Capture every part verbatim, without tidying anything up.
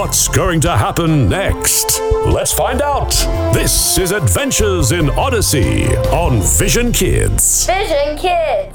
What's going to happen next? Let's find out. This is Adventures in Odyssey on Vision Kids. Vision Kids.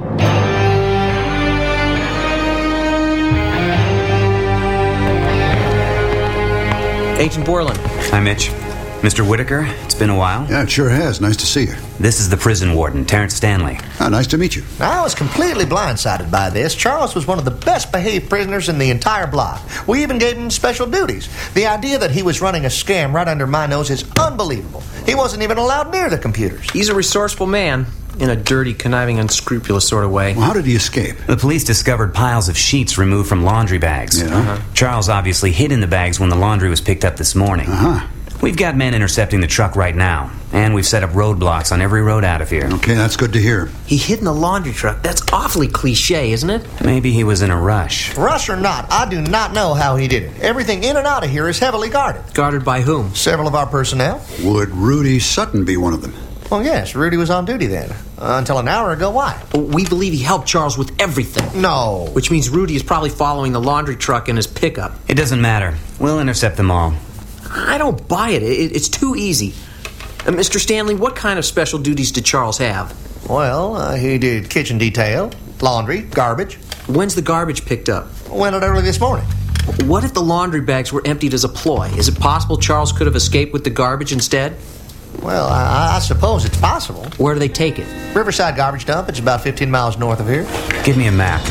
Agent Borland. Hi, Mitch. Mister Whitaker, it's been a while. Yeah, it sure has. Nice to see you. This is the prison warden, Terrence Stanley. Oh, nice to meet you. I was completely blindsided by this. Charles was one of the best behaved prisoners in the entire block. We even gave him special duties. The idea that he was running a scam right under my nose is unbelievable. He wasn't even allowed near the computers. He's a resourceful man, in a dirty, conniving, unscrupulous sort of way. Well, how did he escape? The police discovered piles of sheets removed from laundry bags. Yeah. Uh-huh. Charles obviously hid in the bags when the laundry was picked up this morning. Uh-huh. We've got men intercepting the truck right now, and we've set up roadblocks on every road out of here. Okay, that's good to hear. He hid in the laundry truck. That's awfully cliche, isn't it? Maybe he was in a rush. Rush or not, I do not know how he did it. Everything in and out of here is heavily guarded. Guarded by whom? Several of our personnel. Would Rudy Sutton be one of them? Well, yes, Rudy was on duty then. Uh, until an hour ago, why? We believe he helped Charles with everything. No. Which means Rudy is probably following the laundry truck in his pickup. It doesn't matter. We'll intercept them all. I don't buy it. it it's too easy. Uh, Mister Stanley, what kind of special duties did Charles have? Well, uh, he did kitchen detail, laundry, garbage. When's the garbage picked up? Went out early this morning. What if the laundry bags were emptied as a ploy? Is it possible Charles could have escaped with the garbage instead? Well, I, I suppose it's possible. Where do they take it? Riverside Garbage Dump. It's about fifteen miles north of here. Give me a map.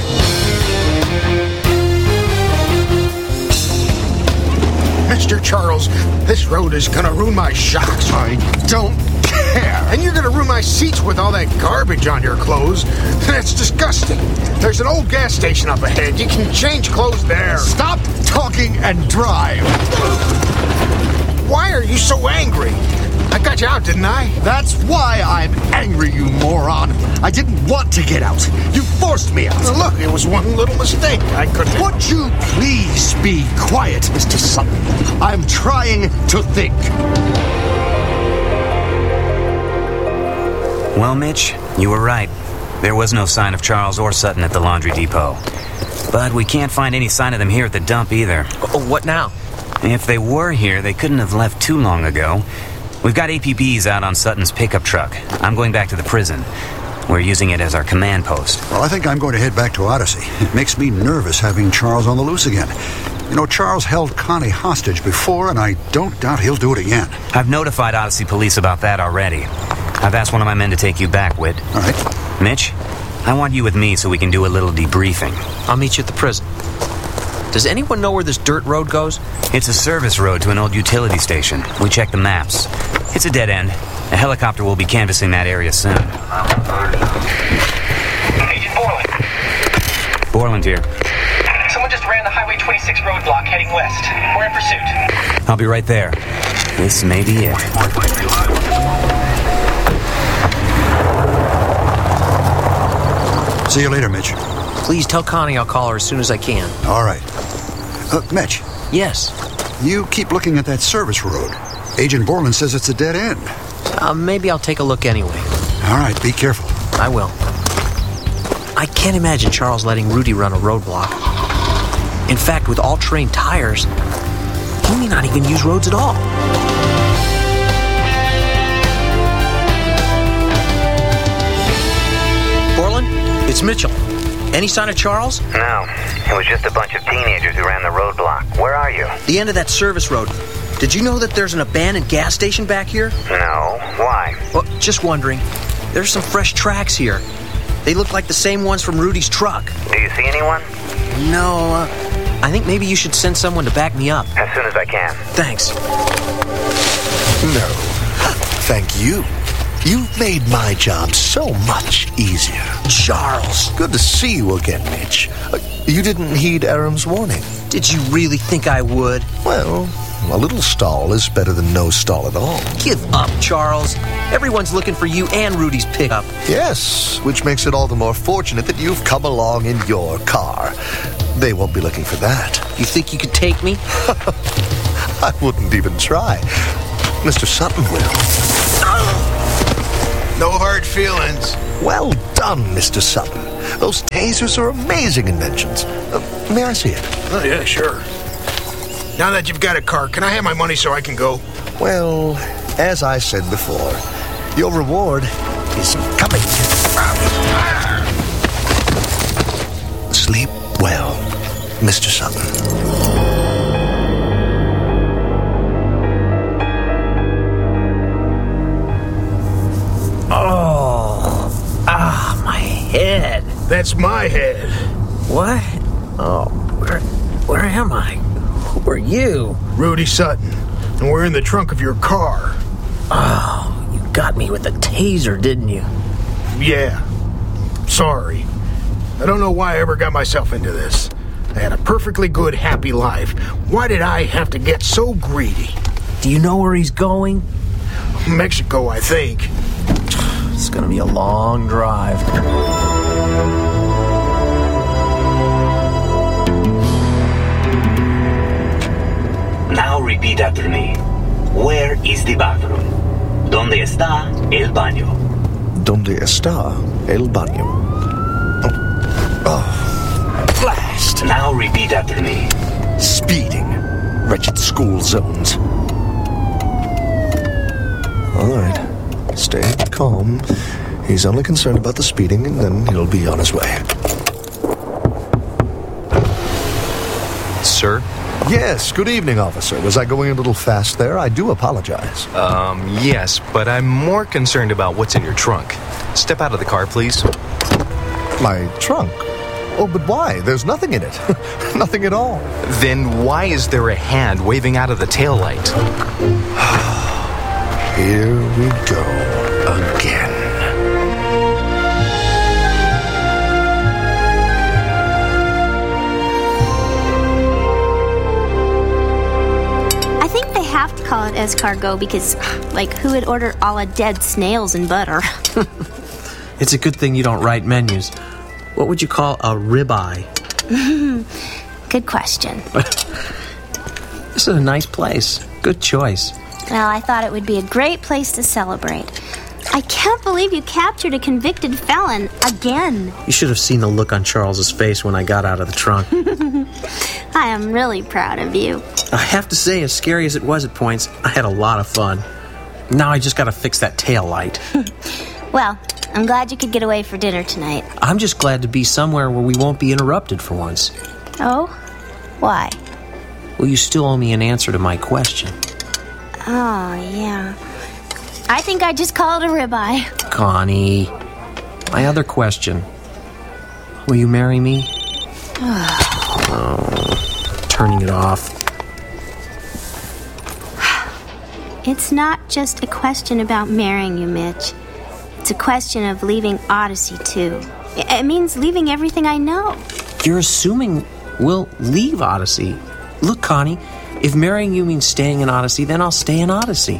Mister Charles, this road is gonna ruin my shocks. I don't care. And you're gonna ruin my seats with all that garbage on your clothes. That's disgusting. There's an old gas station up ahead. You can change clothes there. Stop talking and drive. Why are you so angry? I got you out, didn't I? That's why I'm angry, you moron. I didn't want to get out. You forced me out. Now look, it was one little mistake. I couldn't... Would you please be quiet, Mister Sutton? I'm trying to think. Well, Mitch, you were right. There was no sign of Charles or Sutton at the laundry depot. But we can't find any sign of them here at the dump either. Oh, what now? If they were here, they couldn't have left too long ago. We've got A P Bs out on Sutton's pickup truck. I'm going back to the prison. We're using it as our command post. Well, I think I'm going to head back to Odyssey. It makes me nervous having Charles on the loose again. You know, Charles held Connie hostage before, and I don't doubt he'll do it again. I've notified Odyssey Police about that already. I've asked one of my men to take you back, Whit. All right. Mitch, I want you with me so we can do a little debriefing. I'll meet you at the prison. Does anyone know where this dirt road goes? It's a service road to an old utility station. We checked the maps. It's a dead end. A helicopter will be canvassing that area soon. Agent Borland. Borland here. Someone just ran the Highway twenty-six roadblock heading west. We're in pursuit. I'll be right there. This may be it. See you later, Mitch. Please tell Connie I'll call her as soon as I can. All right. Uh, Mitch, Yes. you keep looking at that service road. Agent Borland says it's a dead end. Uh, maybe I'll take a look anyway. All right, be careful. I will. I can't imagine Charles letting Rudy run a roadblock. In fact, with all-terrain tires, he may not even use roads at all. Borland, it's Mitchell. Any sign of Charles? No. It was just a bunch of teenagers who ran the roadblock. Where are you? The end of that service road. Did you know that there's an abandoned gas station back here? No. Why? Well, just wondering. There's some fresh tracks here. They look like the same ones from Rudy's truck. Do you see anyone? No, uh, I think maybe you should send someone to back me up. As soon as I can. Thanks. No. Thank you. You've made my job so much easier. Charles. Good to see you again, Mitch. Uh, you didn't heed Aram's warning. Did you really think I would? Well, a little stall is better than no stall at all. Give up, Charles. Everyone's looking for you and Rudy's pickup. Yes, which makes it all the more fortunate that you've come along in your car. They won't be looking for that. You think you could take me? I wouldn't even try. Mister Sutton will. No hard feelings. Well done, Mister Sutton. Those tasers are amazing inventions. Uh, may I see it? Oh, yeah, sure. Now that you've got a car, can I have my money so I can go? Well, as I said before, your reward is coming. Sleep well, Mister Sutton. Oh, ah, my head. That's my head. What? Oh, where, where am I? Who are you? Rudy Sutton. And we're in the trunk of your car. Oh, you got me with a taser, didn't you? Yeah. Sorry. I don't know why I ever got myself into this. I had a perfectly good, happy life. Why did I have to get so greedy? Do you know where he's going? Mexico, I think. It's gonna be a long drive. Now repeat after me. Where is the bathroom? ¿Dónde está el baño? ¿Dónde está el baño? Oh. Oh. Blast! Now repeat after me. Speeding. Wretched school zones. All right. Stay calm. He's only concerned about the speeding, and then he'll be on his way. Sir? Yes, good evening, officer. Was I going a little fast there? I do apologize. Um, yes, but I'm more concerned about what's in your trunk. Step out of the car, please. My trunk? Oh, but why? There's nothing in it. Nothing at all. Then why is there a hand waving out of the taillight? Here we go again. Have to call it escargot because, like, who would order a la dead snails and butter? It's a good thing you don't write menus. What would you call a ribeye? Good question. This is a nice place. Good choice. Well, I thought it would be a great place to celebrate. I can't believe you captured a convicted felon again. You should have seen the look on Charles's face when I got out of the trunk. I am really proud of you. I have to say, as scary as it was at points, I had a lot of fun. Now I just gotta fix that tail light. Well, I'm glad you could get away for dinner tonight. I'm just glad to be somewhere where we won't be interrupted for once. Oh? Why? Well, you still owe me an answer to my question. Oh, yeah. I think I just called a ribeye. Connie, my other question. Will you marry me? Oh, turning it off. It's not just a question about marrying you, Mitch. It's a question of leaving Odyssey, too. It means leaving everything I know. You're assuming we'll leave Odyssey. Look, Connie, if marrying you means staying in Odyssey, then I'll stay in Odyssey.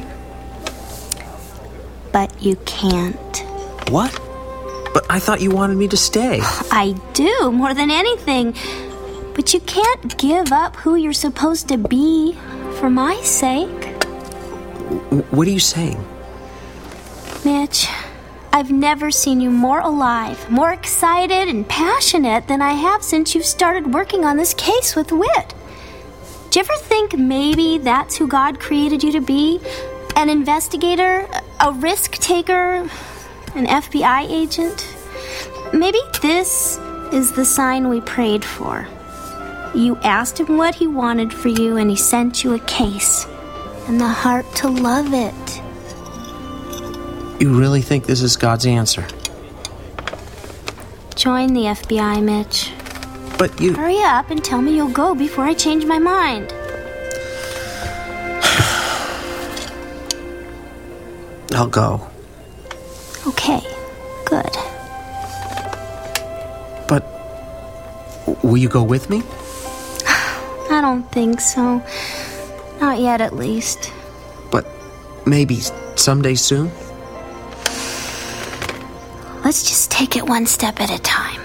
But you can't. What? But I thought you wanted me to stay. I do, more than anything. But you can't give up who you're supposed to be for my sake. W- what are you saying? Mitch, I've never seen you more alive, more excited and passionate than I have since you started working on this case with Whit. Do you ever think maybe that's who God created you to be? An investigator, a risk taker, an F B I agent? Maybe this is the sign we prayed for. You asked him what he wanted for you, and he sent you a case and the heart to love it. You really think this is God's answer? Join the F B I, Mitch. But you... Hurry up and tell me you'll go before I change my mind. I'll go. Okay, good. But will you go with me? I don't think so. Not yet, at least. But maybe someday soon? Let's just take it one step at a time.